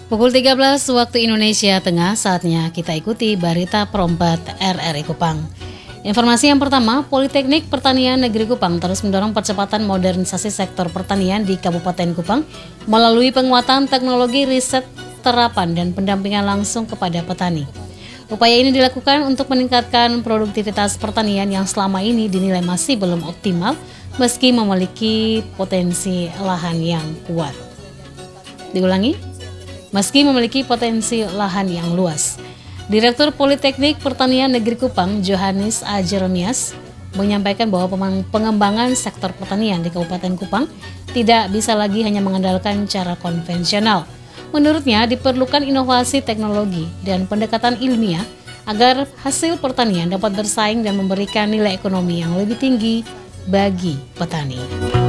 Pukul 13 waktu Indonesia Tengah, saatnya kita ikuti Berita Perompat RRI Kupang. Informasi yang pertama, Politeknik Pertanian Negeri Kupang terus mendorong percepatan modernisasi sektor pertanian di Kabupaten Kupang melalui penguatan teknologi riset, terapan, dan pendampingan langsung kepada petani. Upaya ini dilakukan untuk meningkatkan produktivitas pertanian yang selama ini dinilai masih belum optimal meski memiliki potensi lahan yang kuat. Meski memiliki potensi lahan yang luas. Direktur Politeknik Pertanian Negeri Kupang, Johannes A. Jeremias, menyampaikan bahwa pengembangan sektor pertanian di Kabupaten Kupang tidak bisa lagi hanya mengandalkan cara konvensional. Menurutnya, diperlukan inovasi teknologi dan pendekatan ilmiah agar hasil pertanian dapat bersaing dan memberikan nilai ekonomi yang lebih tinggi bagi petani.